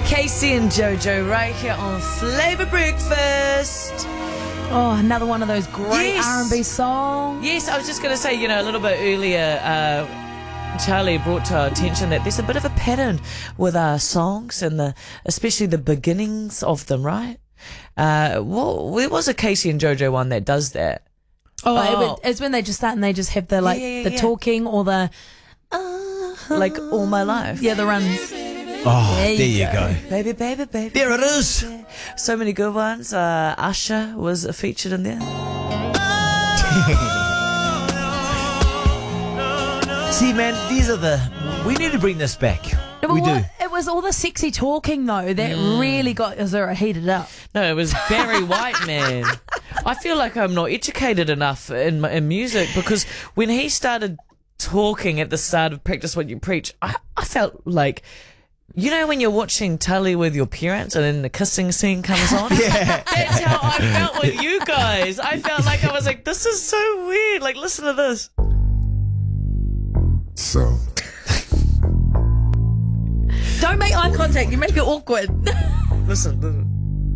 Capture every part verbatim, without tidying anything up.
Casey and JoJo right here on Flavour Breakfast. Oh, another one of those great Yes. R and B songs. Yes, I was just going to say, you know, a little bit earlier, uh, Charlie brought to our attention that there's a bit of a pattern with our songs and the, especially the beginnings of them, right? Uh, well, there was a Casey and JoJo one that does that. Oh, Oh. It was, it's when they just start and they just have the like Yeah, yeah, the yeah. talking or the uh, Like All My Life. yeah the runs. Oh, There there, you you go. Baby, baby, baby. There it is. So many good ones. Uh, Usher was featured in there. See, man, these are the. We need to bring this back. No, but we what- do. It was all the sexy talking though that really got Azura heated up. No, it was Barry White, man. I feel like I'm not educated enough in, my- in music because when he started talking at the start of Practice What You Preach, I, I felt like, you know, when you're watching Tully with your parents and then the kissing scene comes on? Yeah. That's how I felt with you guys. I felt like I was like, this is so weird. Like, listen to this. So, Don't make eye contact. You make it awkward. Listen, listen.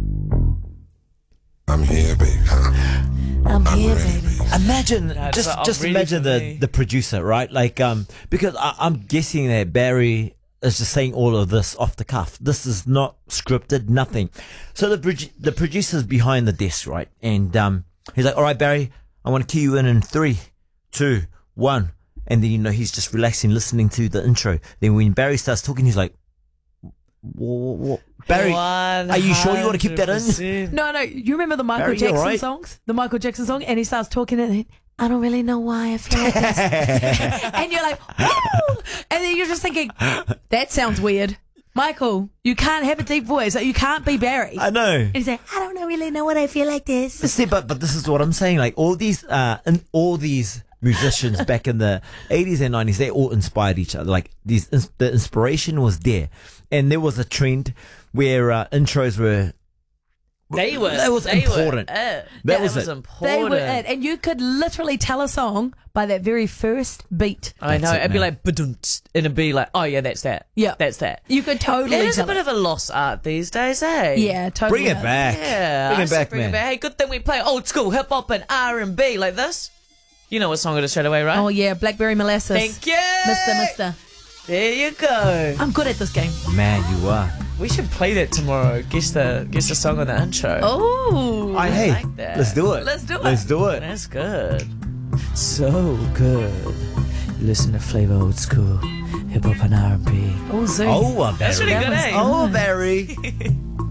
I'm here, baby. I'm I'm here, ready, baby. baby. Imagine, No, it's just not just really imagine for the, me. the producer, right? Like, um, because I, I'm guessing that Barry is just saying all of this off the cuff. This is not scripted, nothing. So the produ- the producer's behind the desk, right? And um, he's like, "All right, Barry, I want to cue you in in three, two, one." And then you know he's just relaxing, listening to the intro. Then when Barry starts talking, he's like, "Wha- wha- Barry, are you sure you want to keep that in?" one hundred percent. No, no. You remember the Michael Barry, you Jackson alright? songs? The Michael Jackson song, and he starts talking and he, I don't really know why I feel like this. And you're like, woo! And then you're just thinking, that sounds weird. Michael, you can't have a deep voice. You can't be Barry. I know. And he's like, I don't know, really know what I feel like this. See, but but this is what I'm saying. Like all these, uh, and all these musicians back in the eighties and nineties, they all inspired each other. Like these, ins- the inspiration was there, and there was a trend where uh, intros were. They were. That was they important. Were it. That was it. They important. were it. And you could literally tell a song by that very first beat. I know. That's it, It'd be man. like, "Ba-dum-ts," and it'd be like, oh yeah, that's that. Yeah. That's that. You could totally It is a tell bit it. of a lost art these days, eh? Yeah, totally. Bring it is. back. Yeah. Bring I it say back, bring man. It back. Hey, good thing we play old school hip hop and R and B like this. You know what song it is straight away, right? Oh, yeah, Blackberry Molasses. Thank you, Mister, Mister. There you go. I'm good at this game. Man, you are. We should play that tomorrow. Guess the guess the song on the intro. Oh. I hey, like that. let's do it. Let's do it. Let's do it. That's good. So good. Listen to Flavor Old School hip hop and R and B. Oh, Zoom. Oh, uh, Barry. That's really good, was- eh? Oh, Barry.